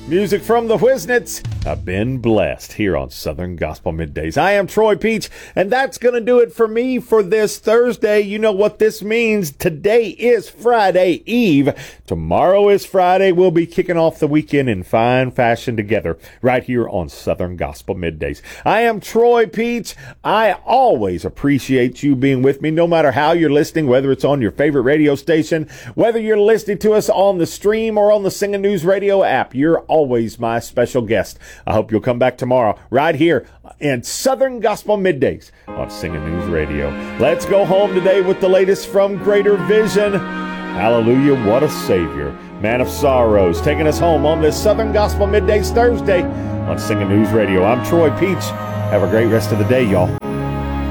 Music from the Whiznits. I've been blessed here on Southern Gospel Middays. I am Troy Peach, and that's going to do it for me for this Thursday. You know what this means. Today is Friday Eve. Tomorrow is Friday. We'll be kicking off the weekend in fine fashion together right here on Southern Gospel Middays. I am Troy Peach. I always appreciate you being with me, no matter how you're listening, whether it's on your favorite radio station, whether you're listening to us on the stream or on the Singing News Radio app. You're always my special guest. I hope you'll come back tomorrow right here in Southern Gospel Middays on Singing News Radio. Let's go home today with the latest from Greater Vision. Hallelujah, what a Savior. Man of Sorrows, taking us home on this Southern Gospel Middays Thursday on Singing News Radio. I'm Troy Peach. Have a great rest of the day, y'all.